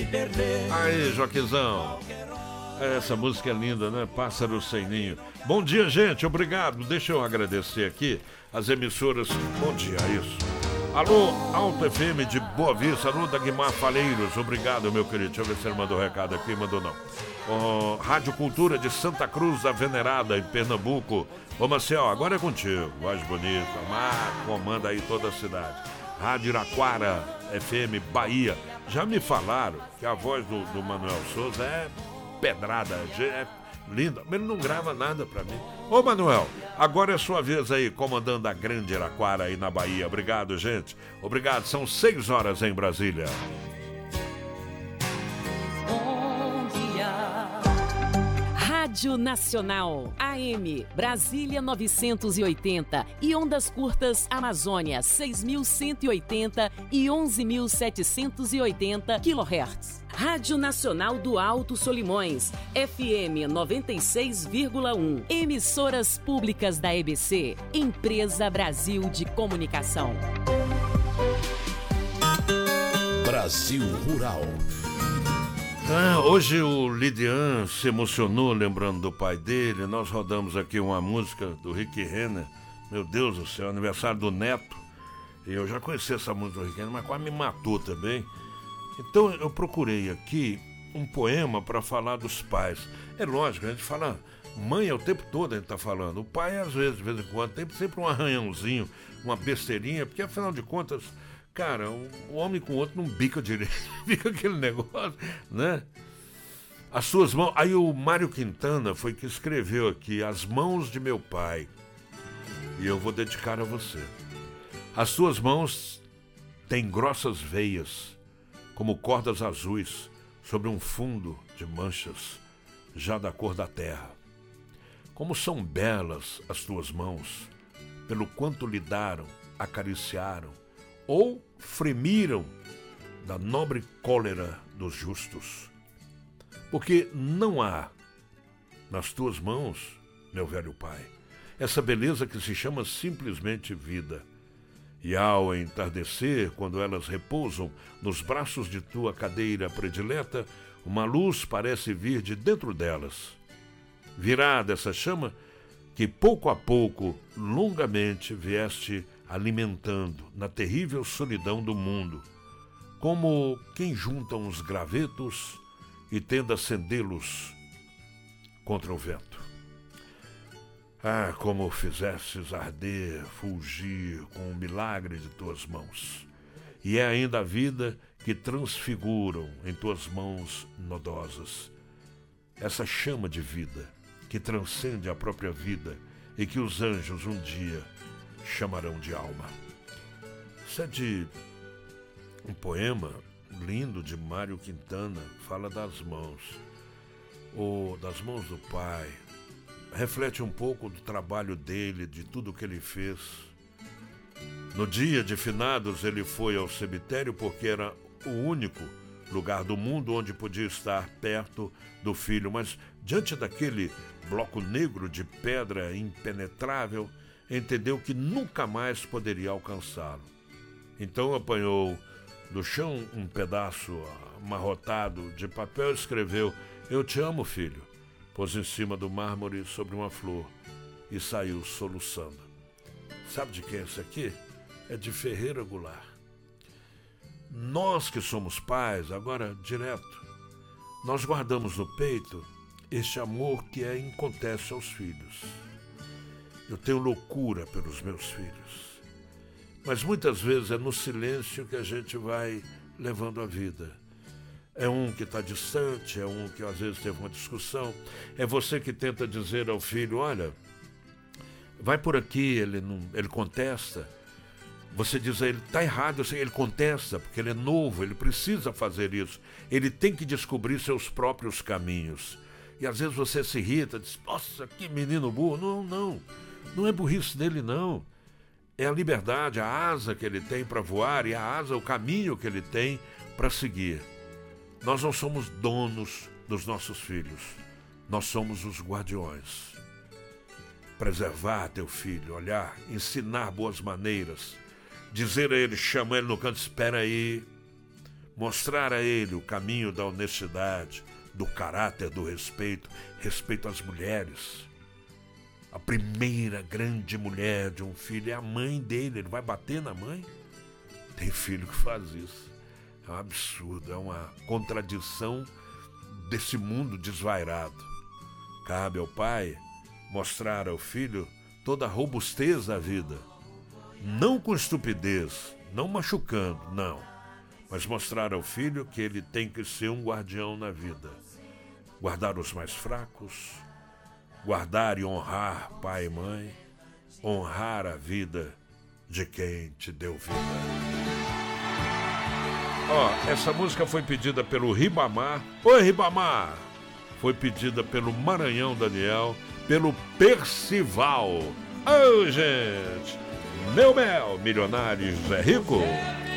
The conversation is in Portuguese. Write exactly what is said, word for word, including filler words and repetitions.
perder. Aí, Joaquizão. Essa música é linda, né? Pássaro Sem Ninho. Bom dia, gente. Obrigado. Deixa eu agradecer aqui as emissoras. Bom dia, isso. Alô, Alto F M de Boa Vista. Alô, Dagmar Faleiros. Obrigado, meu querido. Deixa eu ver se ele mandou um recado aqui. Mandou não. Oh, Rádio Cultura de Santa Cruz da Venerada, em Pernambuco. Ô, Marcel, agora é contigo. Voz bonita. Mar, comanda aí toda a cidade. Rádio Iraquara, F M, Bahia. Já me falaram que a voz do, do Manuel Souza é pedrada, é linda, mas ele não grava nada pra mim. Ô, Manuel, agora é sua vez aí, comandando a grande Iraquara aí na Bahia. Obrigado, gente. Obrigado, são seis horas em Brasília. Rádio Nacional, A M, Brasília novecentos e oitenta e ondas curtas Amazônia seis mil cento e oitenta e onze mil setecentos e oitenta quilohertz. Rádio Nacional do Alto Solimões, F M noventa e seis vírgula um. Emissoras públicas da E B C, Empresa Brasil de Comunicação. Brasil Rural. Ah, hoje o Lidian se emocionou lembrando do pai dele. Nós rodamos aqui uma música do Rick Renner. Meu Deus do céu, aniversário do neto. E eu já conheci essa música do Rick Renner, mas quase me matou também. Então eu procurei aqui um poema para falar dos pais. É lógico, a gente fala mãe é o tempo todo, a gente está falando. O pai, às vezes, de vez em quando, tem sempre um arranhãozinho, uma besteirinha, porque afinal de contas, cara, o homem com o outro não bica direito, fica aquele negócio, né? As suas mãos. Aí o Mário Quintana foi que escreveu aqui: As mãos de meu pai. E eu vou dedicar a você. As suas mãos têm grossas veias, como cordas azuis, sobre um fundo de manchas, já da cor da terra. Como são belas as tuas mãos, pelo quanto lidaram, acariciaram, ou fremiram da nobre cólera dos justos. Porque não há nas tuas mãos, meu velho pai, essa beleza que se chama simplesmente vida. E ao entardecer, quando elas repousam nos braços de tua cadeira predileta, uma luz parece vir de dentro delas. Virá dessa chama que pouco a pouco, longamente, vieste alimentando na terrível solidão do mundo, como quem junta uns gravetos e tenta acendê-los contra o vento. Ah, como fizestes arder, fulgir com o milagre de tuas mãos. E é ainda a vida que transfiguram em tuas mãos nodosas. Essa chama de vida que transcende a própria vida e que os anjos um dia chamarão de alma. Isso é de um poema lindo de Mário Quintana, fala das mãos, ou das mãos do pai. Reflete um pouco do trabalho dele, de tudo que ele fez. No dia de finados ele foi ao cemitério porque era o único lugar do mundo onde podia estar perto do filho, mas diante daquele bloco negro de pedra impenetrável, entendeu que nunca mais poderia alcançá-lo. Então apanhou do chão um pedaço amarrotado de papel e escreveu: Eu te amo, filho. Pôs em cima do mármore sobre uma flor e saiu soluçando. Sabe de quem é esse aqui? É de Ferreira Goulart. Nós que somos pais, agora direto, nós guardamos no peito este amor que é inconteste aos filhos. Eu tenho loucura pelos meus filhos, mas muitas vezes é no silêncio que a gente vai levando a vida. É um que está distante, é um que às vezes teve uma discussão, é você que tenta dizer ao filho: olha, vai por aqui, ele, não, ele contesta. Você diz a ele: está errado, eu sei, ele contesta, porque ele é novo, ele precisa fazer isso, ele tem que descobrir seus próprios caminhos. E às vezes você se irrita, diz: nossa, que menino burro. Não, não, não é burrice dele, não. É a liberdade, a asa que ele tem para voar e a asa, o caminho que ele tem para seguir. Nós não somos donos dos nossos filhos, nós somos os guardiões. Preservar teu filho, olhar, ensinar boas maneiras, dizer a ele, chamar ele no canto: espera aí, mostrar a ele o caminho da honestidade, do caráter, do respeito, respeito às mulheres. A primeira grande mulher de um filho é a mãe dele. Ele vai bater na mãe? Tem filho que faz isso. É um absurdo, é uma contradição desse mundo desvairado. Cabe ao pai mostrar ao filho toda a robustez da vida. Não com estupidez, não machucando, não. Mas mostrar ao filho que ele tem que ser um guardião na vida. Guardar os mais fracos, guardar e honrar pai e mãe, honrar a vida de quem te deu vida. Ó, oh, essa música foi pedida pelo Ribamar. Oi, Ribamar! Foi pedida pelo Maranhão Daniel, pelo Percival. Ô, oh, gente! Meu Mel, Milionários é Rico.